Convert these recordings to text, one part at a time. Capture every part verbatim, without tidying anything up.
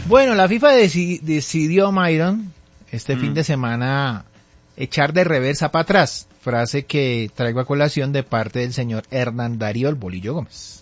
Bueno, la FIFA deci- decidió, Myron, este Mm. fin de semana echar de reversa para atrás, frase que traigo a colación de parte del señor Hernán Darío El Bolillo Gómez.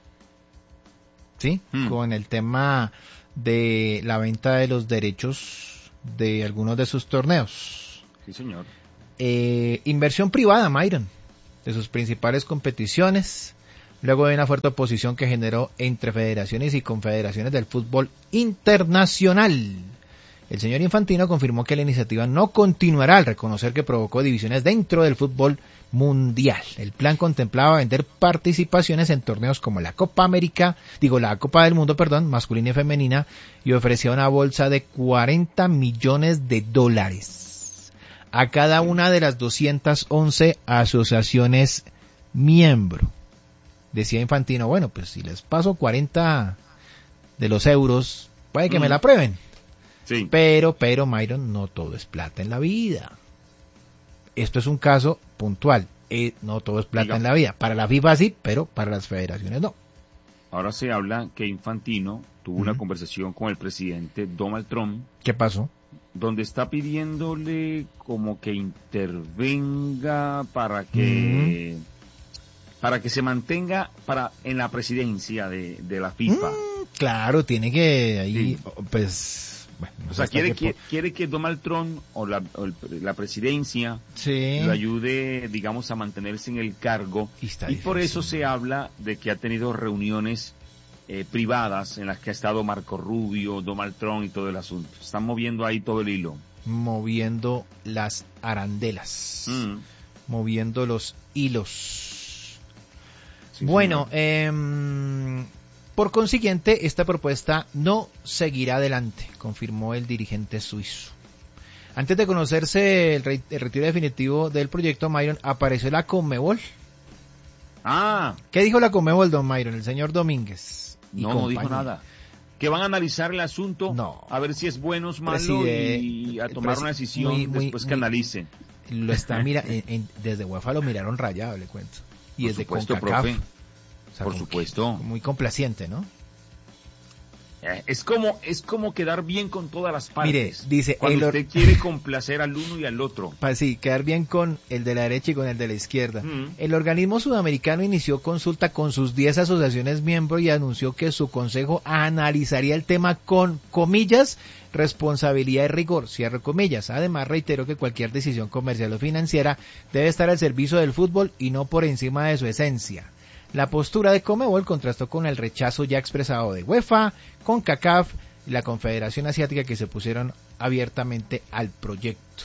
¿Sí? Mm. Con el tema de la venta de los derechos de algunos de sus torneos. Sí, señor. Eh, inversión privada, Myron, de sus principales competiciones, luego de una fuerte oposición que generó entre federaciones y confederaciones del fútbol internacional. El señor Infantino confirmó que la iniciativa no continuará al reconocer que provocó divisiones dentro del fútbol mundial. El plan contemplaba vender participaciones en torneos como la Copa América, digo la Copa del Mundo, perdón, masculina y femenina, y ofrecía una bolsa de cuarenta millones de dólares a cada una de las doscientas once asociaciones miembro. Decía Infantino, bueno, pues si les paso cuarenta de los euros, puede que mm. me la aprueben. Sí. Pero, pero, Myron, no todo es plata en la vida. Esto es un caso puntual. Eh, no todo es plata Diga. en la vida. Para la FIFA sí, pero para las federaciones no. Ahora se habla que Infantino tuvo uh-huh. una conversación con el presidente Donald Trump. ¿Qué pasó? Donde está pidiéndole como que intervenga para que uh-huh. para que se mantenga para en la presidencia de, de la FIFA. Mm, claro, tiene que ahí, sí. pues... Bueno, no o sea, quiere que, po- quiere que Donald Trump o la, o el, la presidencia sí. lo ayude, digamos, a mantenerse en el cargo. Y, y por eso se habla de que ha tenido reuniones eh, privadas en las que ha estado Marco Rubio, Donald Trump y todo el asunto. Están moviendo ahí todo el hilo. Moviendo las arandelas. Mm. Moviendo los hilos. Sí, bueno, eh... por consiguiente, esta propuesta no seguirá adelante, confirmó el dirigente suizo. Antes de conocerse el, re- el retiro definitivo del proyecto, Myron, apareció la Conmebol. Ah. ¿Qué dijo la Conmebol, don Myron? El señor Domínguez. No, no dijo nada. Que van a analizar el asunto, no. a ver si es bueno o es malo Preside, y a tomar una decisión muy, muy, después que muy, analicen. Lo está mira, en, en, desde UEFA lo miraron rayado, le cuento. Y Por desde supuesto, CONCACAF. profe. O sea, por supuesto. Muy complaciente, ¿no? Eh, es como es como quedar bien con todas las partes. Mire, dice... Cuando or... usted quiere complacer al uno y al otro. Para sí, quedar bien con el de la derecha y con el de la izquierda. Mm. El organismo sudamericano inició consulta con sus diez asociaciones miembros y anunció que su consejo analizaría el tema con, comillas, responsabilidad y rigor, cierre comillas. Además, reiteró que cualquier decisión comercial o financiera debe estar al servicio del fútbol y no por encima de su esencia. La postura de Conmebol contrastó con el rechazo ya expresado de UEFA, CONCACAF y la Confederación Asiática, que se pusieron abiertamente al proyecto.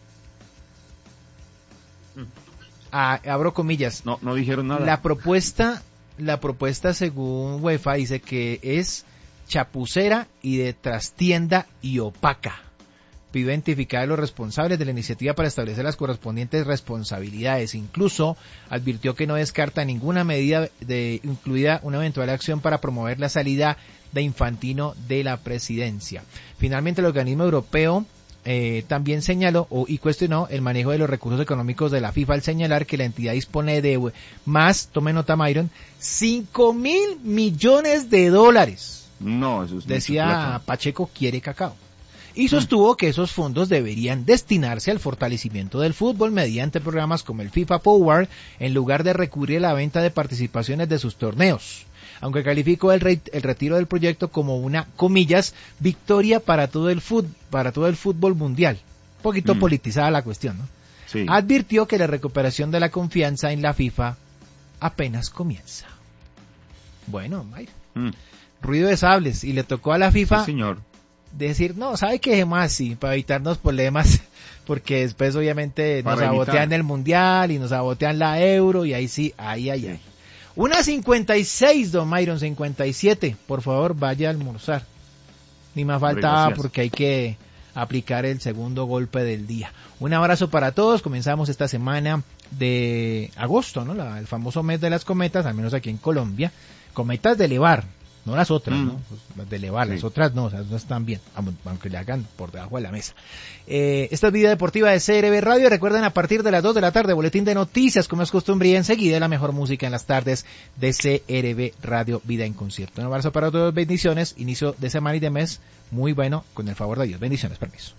Ah, abro comillas. No, no dijeron nada. La propuesta, la propuesta según UEFA dice que es chapucera y de trastienda y opaca. Pidió identificar a los responsables de la iniciativa para establecer las correspondientes responsabilidades. Incluso advirtió que no descarta ninguna medida, de, incluida una eventual acción para promover la salida de Infantino de la presidencia. Finalmente, el organismo europeo eh, también señaló o, y cuestionó el manejo de los recursos económicos de la FIFA al señalar que la entidad dispone de más, tome nota Myron, cinco mil millones de dólares. No, eso es Decía Pacheco, quiere cacao. Y sostuvo que esos fondos deberían destinarse al fortalecimiento del fútbol mediante programas como el FIFA Forward, en lugar de recurrir a la venta de participaciones de sus torneos. Aunque calificó el, re- el retiro del proyecto como una, comillas, victoria para todo el fútbol, para todo el fútbol mundial. Un poquito mm. politizada la cuestión, ¿no? Sí. Advirtió que la recuperación de la confianza en la FIFA apenas comienza. Bueno, Mayra. Mm. Ruido de sables, y le tocó a la FIFA... Sí, señor. decir, no, ¿sabe qué más? Sí, para evitarnos problemas, porque después obviamente para nos evitar. sabotean el Mundial y nos sabotean la Euro y ahí sí, ahí, ahí, ahí. Una cincuenta y seis, don Myron, cincuenta y siete, por favor, vaya a almorzar. Ni más faltaba Gracias. Porque hay que aplicar el segundo golpe del día. Un abrazo para todos, comenzamos esta semana de agosto, ¿no? La, el famoso mes de las cometas, al menos aquí en Colombia, cometas de elevar. no las otras, mm. ¿no? Pues las de elevar, sí. Las otras no, o sea, no están bien, aunque le hagan por debajo de la mesa. Eh, esta es Vida Deportiva de C R B Radio. Recuerden, a partir de las dos de la tarde, boletín de noticias, como es costumbre, y enseguida la mejor música en las tardes de C R B Radio, Vida en Concierto. Un abrazo para todos, bendiciones, inicio de semana y de mes muy bueno, con el favor de Dios. Bendiciones, permiso.